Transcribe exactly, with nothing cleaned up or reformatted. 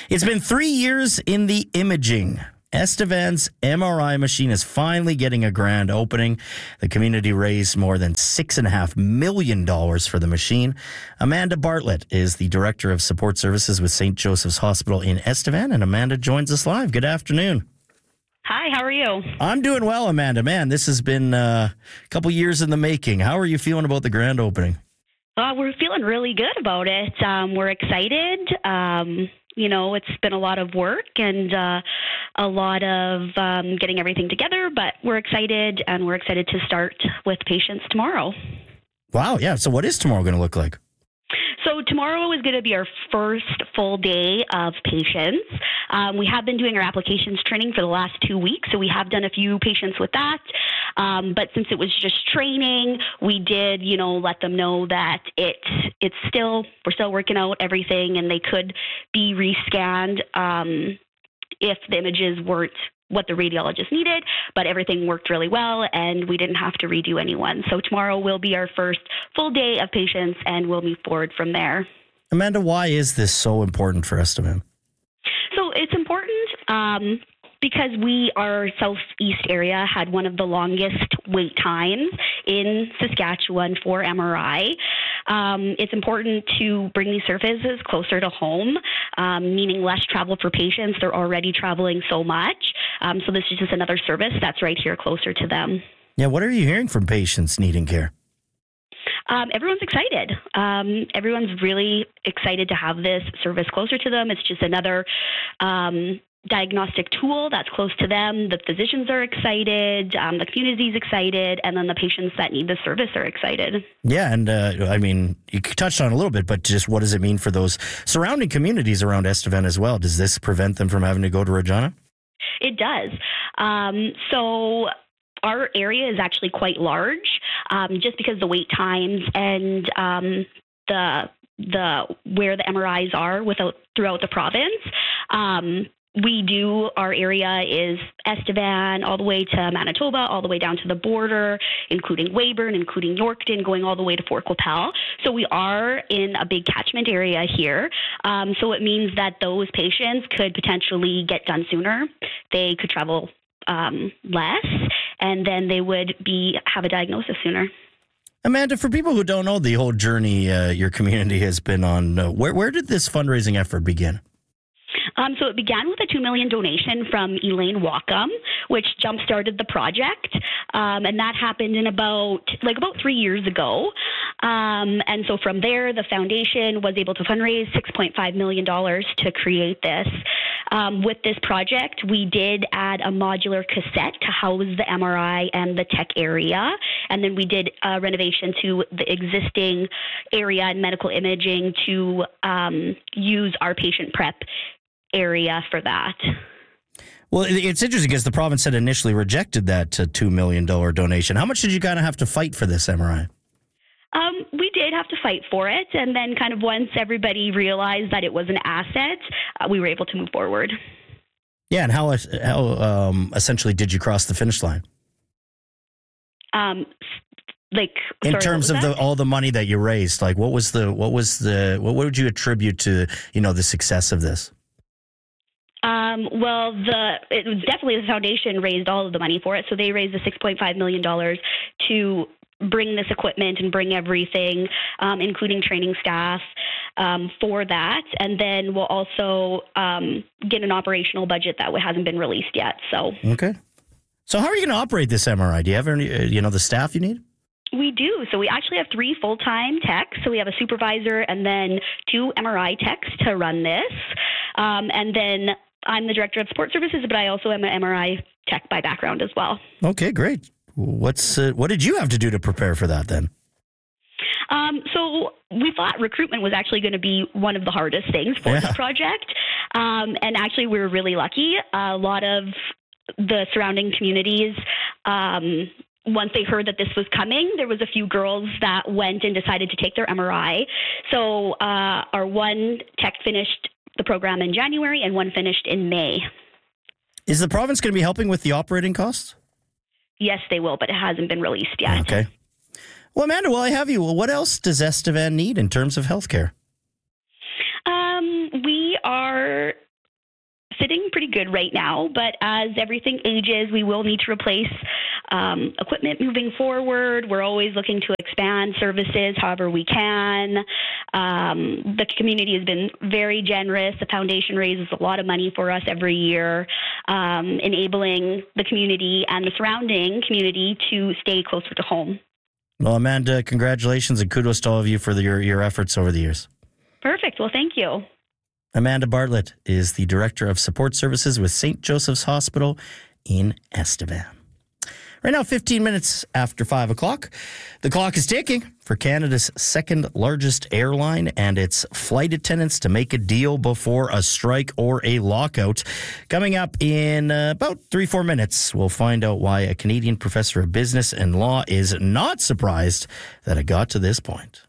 It's been three years in the imaging. Estevan's M R I machine is finally getting a grand opening. The community raised more than six point five million dollars for the machine. Amanda Bartlett is the Director of Support Services with Saint Joseph's Hospital in Estevan, and Amanda joins us live. Good afternoon. Hi, how are you? I'm doing well, Amanda. Man, this has been uh, a couple years in the making. How are you feeling about the grand opening? Uh, we're feeling really good about it. Um, we're excited. Um, you know, it's been a lot of work and uh, a lot of um, getting everything together, but we're excited, and we're excited to start with patients tomorrow. Wow, yeah. So what is tomorrow going to look like? So tomorrow is going to be our first full day of patients. Um, we have been doing our applications training for the last two weeks, so we have done a few patients with that. Um, but since it was just training, we did, you know, let them know that it it's still we're still working out everything, and they could be rescanned um, if the images weren't what the radiologist needed, but everything worked really well, and we didn't have to redo anyone. So tomorrow will be our first full day of patients, and we'll move forward from there. Amanda, why is this so important for Estevan? So it's important um, because we, our southeast area, had one of the longest wait times in Saskatchewan for M R I. Um, it's important to bring these services closer to home, um, meaning less travel for patients. They're already traveling so much. Um, so this is just another service that's right here closer to them. Yeah, what are you hearing from patients needing care? Um, everyone's excited. Um, everyone's really excited to have this service closer to them. It's just another um, diagnostic tool that's close to them. The physicians are excited, um, the community's excited, and then the patients that need the service are excited. Yeah, and uh, I mean, you touched on it a little bit, but just what does it mean for those surrounding communities around Estevan as well? Does this prevent them from having to go to Regina? It does. Um, so our area is actually quite large, um, just because the wait times and um, the the where the M R Is are without throughout the province. Um, we do, our area is Estevan all the way to Manitoba, all the way down to the border, including Weyburn, including Yorkton, going all the way to Fort Qu'Appelle. So we are in a big catchment area here. Um, so it means that those patients could potentially get done sooner. They could travel um, less, and then they would be have a diagnosis sooner. Amanda, for people who don't know the whole journey uh, your community has been on, uh, where, where did this fundraising effort begin? Um, so it began with a two million dollars donation from Elaine Walkham, which jump-started the project, um, and that happened in about like about three years ago. Um, and so from there, the foundation was able to fundraise six point five million dollars to create this. Um, with this project, we did add a modular cassette to house the M R I and the tech area, and then we did a renovation to the existing area and medical imaging to um, use our patient prep area for that. Well, it's interesting because the province had initially rejected that uh, two million dollars donation. How much did you kind of have to fight for this M R I? Um, we did have to fight for it, and then kind of once everybody realized that it was an asset, uh, we were able to move forward. Yeah, and how how um, essentially did you cross the finish line? Um, like in sorry, terms of that? the all the money that you raised, like what was the what was the what would you attribute to you know the success of this? Um, well, the it was definitely the foundation raised all of the money for it. So they raised the six point five million dollars to bring this equipment and bring everything, um, including training staff, um, for that. And then we'll also um, get an operational budget that hasn't been released yet. So okay. So how are you going to operate this M R I? Do you have any, uh, you know, the staff you need? We do. So we actually have three full-time techs. So we have a supervisor and then two M R I techs to run this. Um, and then I'm the Director of Support Services, but I also am an M R I tech by background as well. Okay, great. What's uh, what did you have to do to prepare for that then? Um, so we thought recruitment was actually going to be one of the hardest things for yeah. this project. Um, and actually we were really lucky. A lot of the surrounding communities, um, once they heard that this was coming, there was a few girls that went and decided to take their M R I. So uh, our one tech finished the program in January and one finished in May. Is the province going to be helping with the operating costs? Yes, they will, but it hasn't been released yet. Okay. Well, Amanda, while I have you, what else does Estevan need in terms of healthcare? Um, we are sitting pretty good right now, but as everything ages, we will need to replace um, equipment moving forward. We're always looking to expand services however we can. Um, the community has been very generous. The foundation raises a lot of money for us every year, um, enabling the community and the surrounding community to stay closer to home. Well, Amanda, congratulations and kudos to all of you for the, your, your efforts over the years. Perfect. Well, thank you. Amanda Bartlett is the Director of Support Services with Saint Joseph's Hospital in Estevan. Right now, fifteen minutes after five o'clock. The clock is ticking for Canada's second largest airline and its flight attendants to make a deal before a strike or a lockout. Coming up in uh, about three, four minutes, we'll find out why a Canadian professor of business and law is not surprised that it got to this point.